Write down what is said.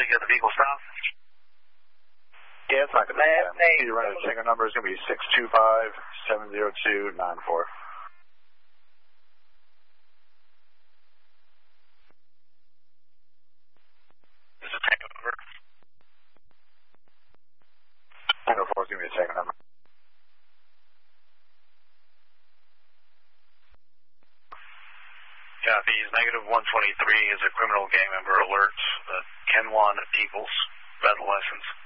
you got the vehicle stop? Yeah, it's not going to be. Your running single number is going to be 625-702-94. This is Tango number. Tango 4 is going to be a second number. Yeah, these negative 123 is a criminal gang member alert. Kenwan Peoples, adolescents.